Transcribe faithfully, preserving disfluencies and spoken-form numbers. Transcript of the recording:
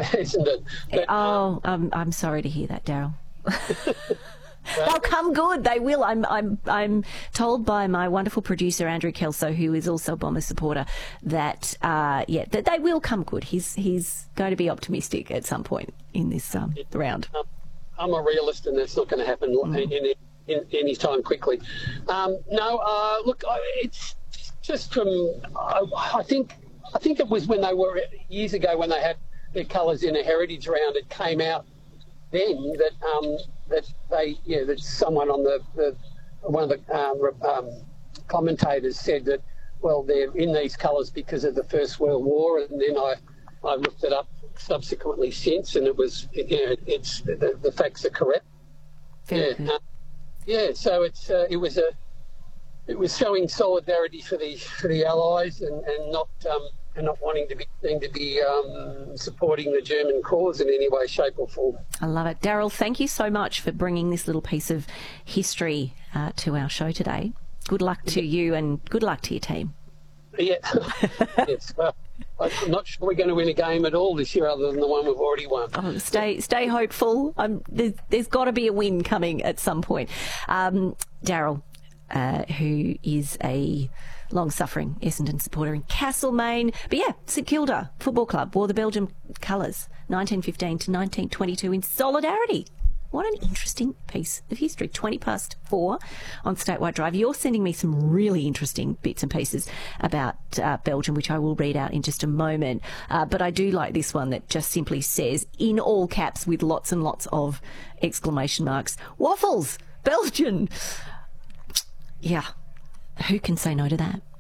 isn't it? But, oh, um, I'm sorry to hear that, Daryl. They'll come good. They will. I'm. I'm. I'm told by my wonderful producer Andrew Kelso, who is also a Bombers supporter, that uh, yeah, that they will come good. He's he's going to be optimistic at some point in this um, round. Um, I'm a realist, and that's not going to happen mm. in, in, in any time quickly. Um, no, uh, look, it's just from. I, I think. I think it was when they were years ago when they had their colours in a heritage round. It came out then that um, that they yeah that someone on the, the one of the um, um, commentators said that well they're in these colours because of the First World War, and then I I looked it up subsequently since, and it was you know it's the, the facts are correct. Very yeah, good. Uh, yeah. So it's uh, it was a it was showing solidarity for the for the Allies and and not. Um, and not wanting to be seen to be um, supporting the German cause in any way, shape or form. I love it. Daryl, thank you so much for bringing this little piece of history uh, to our show today. Good luck to yeah. you and good luck to your team. Yeah. Yes. Well, I'm not sure we're going to win a game at all this year other than the one we've already won. Oh, stay stay hopeful. Um, there's, there's got to be a win coming at some point. Um, Daryl, uh, who is a long-suffering Essendon supporter in Castlemaine. But yeah, St Kilda Football Club wore the Belgium colours nineteen fifteen to nineteen twenty-two in solidarity. What an interesting piece of history. twenty past four on Statewide Drive. You're sending me some really interesting bits and pieces about uh, Belgium, which I will read out in just a moment. Uh, but I do like this one that just simply says, in all caps with lots and lots of exclamation marks, waffles, Belgian. Yeah. Who can say no to that?